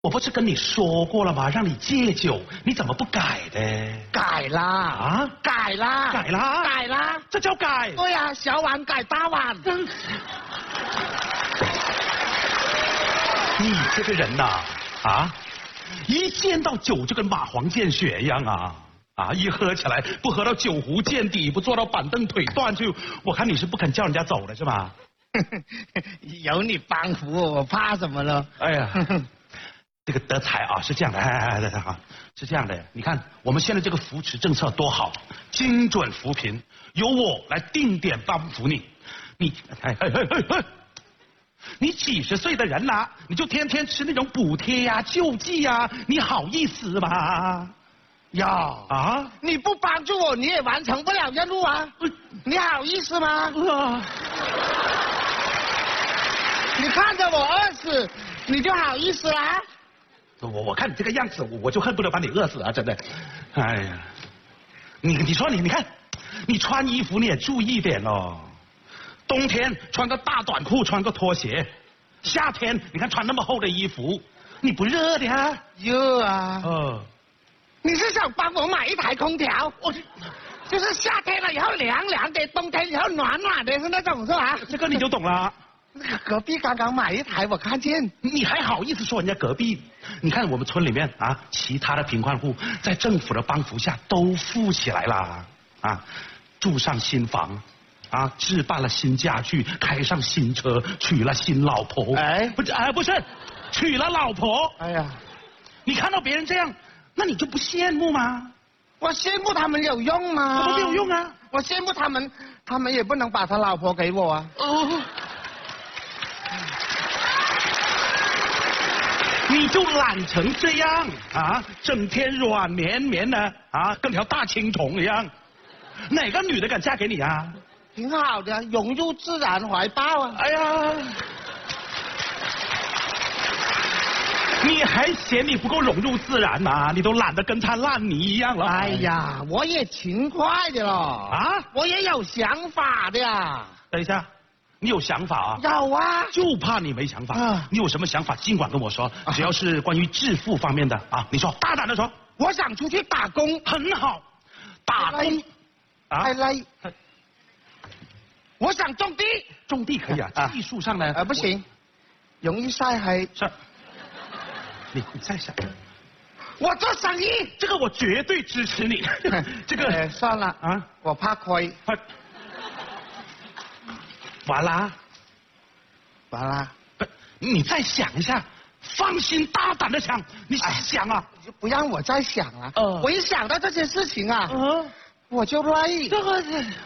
我不是跟你说过了吗？让你戒酒，你怎么不改的？ 改啦啊，改啦， 改啦， 改啦， 这叫改？ 对呀，小碗改大碗。 你这个人呐，一见到酒就跟蚂蟥见血一样啊！一喝起来不喝到酒壶见底，不坐到板凳腿断就，我看你是不肯叫人家走的是吧？ 有你帮扶我怕什么呢？ 哎呀。这个德才啊，是这样的，是这样的。你看我们现在这个扶持政策多好，精准扶贫，由我来定点帮扶你。你几十岁的人了，你就天天吃那种补贴呀、救济呀，你好意思吗？ 你不帮助我，你也完成不了任务啊！你好意思吗？你看着我饿死，你就好意思啦？ 我看你这个样子，我就恨不得把你饿死啊！真的，哎呀，你说你看，你穿衣服你也注意点哦。冬天穿个大短裤，穿个拖鞋；夏天你看穿那么厚的衣服，你不热的呀？ 热啊！你是想帮我买一台空调？就是夏天了以后凉凉的，冬天以后暖暖的，是那种是吧？ 这个你就懂了。 那个隔壁刚刚买一台，我看见。 你还好意思说人家隔壁？你看我们村里面其他的贫困户在政府的帮扶下都富起来了住上新房置办了新家具，开上新车，娶了新老婆。不是，娶了老婆。 哎呀， 你看到别人这样，那你就不羡慕吗？ 我羡慕他们有用吗？ 怎么没有用啊？ 我羡慕他们也不能把他老婆给我啊。 你就懒成这样整天软绵绵的跟条大青虫一样，哪个女的敢嫁给你啊？ 挺好的，融入自然怀抱啊！ 哎呀，你还嫌你不够融入自然吗？你都懒得跟他烂泥一样了。 哎呀，我也勤快的了我也有想法的呀。 等一下。你有想法有啊， 就怕你没想法你有什么想法尽管跟我说，只要是关于致富方面的你说，大胆的说。 我想出去打工。 很好，打工太累。我想种地。 种地可以技术上呢不行，容易晒黑。 你再想。 我做生意， 这个我绝对支持你。这个算了我怕亏。 完了，你再想一下，放心大胆的想，你想你就不让我再想了。我一想到这些事情我就累。 这个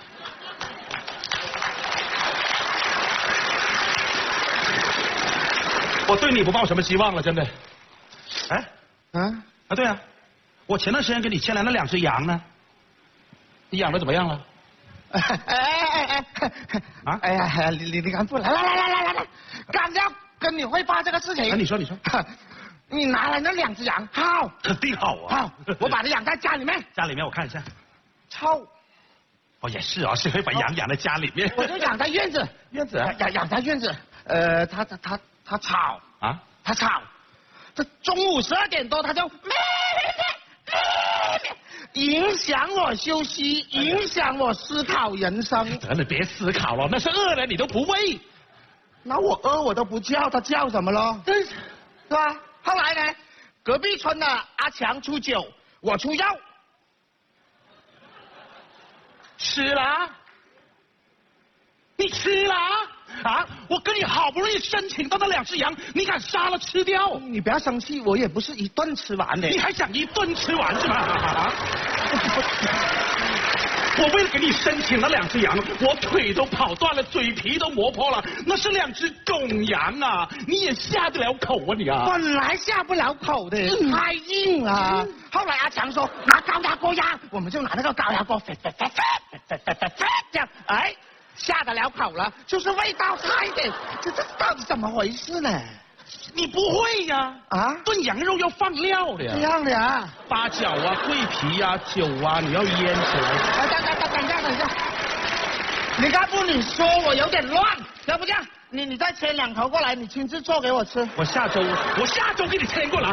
我对你不抱什么希望了，真的。对啊，我前段时间给你牵来了2只羊呢，你养的怎么样了？ 哎呀，你赶快来，刚要跟你汇报这个事情。 你说， 你拿来那2只羊，好， 肯定好好，我把它养在家里面。 家里面我看一下， 臭。 也是谁会把羊养在家里面？ 我就养在院子，养在院子。它吵它吵，这中午12点多它就影响我休息，影响我思考人生。 得了，别思考了，那是饿了你都不喂。 那我饿我都不叫，它叫什么了？是吧？后来呢，隔壁村的阿强出酒，我出药。 吃了？你吃了？我跟你好不容易申请到那2只羊，你敢杀了吃掉？ 你不要生气，我也不是一顿吃完的。 你还想一顿吃完是吗？我为了给你申请了2只羊，我腿都跑断了，嘴皮都磨破了，那是2只种羊你也下得了口你本来下不了口的，太硬了。后来阿强说拿高压锅压，我们就拿那个高压锅这样，下得了口了，就是味道差一点。这到底怎么回事呢？ 你不会呀？炖羊肉要放料的呀。 这样的八角桂皮酒你要腌起来。 等一下，你要不你说我有点乱，要不这样， 你再牵2头过来，你亲自做给我吃。 我下周给你牵过来。